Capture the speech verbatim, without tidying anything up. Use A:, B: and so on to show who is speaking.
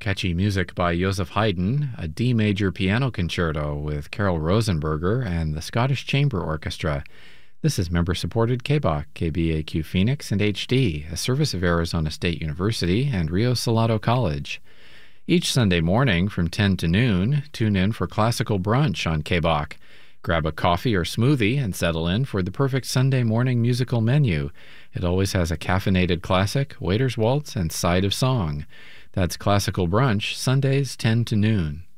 A: catchy music by Joseph Haydn, a D major piano concerto with Carol Rosenberger and the Scottish Chamber Orchestra. This is member-supported K B A Q, K B A Q Phoenix, and H D, a service of Arizona State University and Rio Salado College. Each Sunday morning from ten to noon, tune in for Classical Brunch on K B A Q. Grab a coffee or smoothie and settle in for the perfect Sunday morning musical menu. It always has a caffeinated classic, waiter's waltz, and side of song. That's Classical Brunch, Sundays ten to noon.